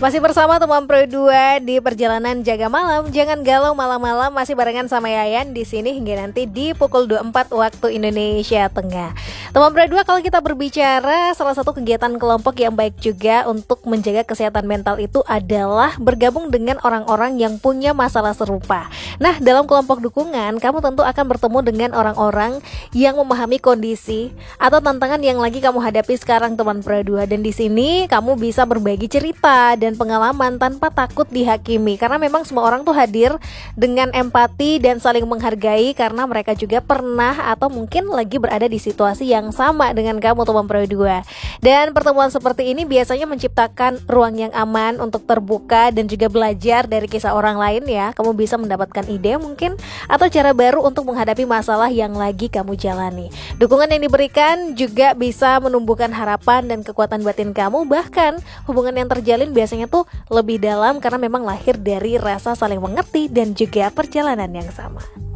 Masih bersama teman Pro 2 di perjalanan jaga malam. Jangan galau malam-malam, masih barengan sama Yayan di sini hingga nanti di pukul 24 waktu Indonesia Tengah. Teman Pro 2, kalau kita berbicara salah satu kegiatan kelompok yang baik juga untuk menjaga kesehatan mental itu adalah bergabung dengan orang-orang yang punya masalah serupa. Nah, dalam kelompok dukungan, kamu tentu akan bertemu dengan orang-orang yang memahami kondisi atau tantangan yang lagi kamu hadapi sekarang, teman Pro 2. Dan di sini kamu bisa berbagi cerita dan pengalaman tanpa takut dihakimi, karena memang semua orang tuh hadir dengan empati dan saling menghargai karena mereka juga pernah atau mungkin lagi berada di situasi yang sama dengan kamu, teman Pro 2. Dan pertemuan seperti ini biasanya menciptakan ruang yang aman untuk terbuka dan juga belajar dari kisah orang lain ya. Kamu bisa mendapatkan ide mungkin atau cara baru untuk menghadapi masalah yang lagi kamu jalani. Dukungan yang diberikan juga bisa menumbuhkan harapan dan kekuatan batin kamu, bahkan hubungan yang terjalin biasanya tuh lebih dalam karena memang lahir dari rasa saling mengerti dan juga perjalanan yang sama.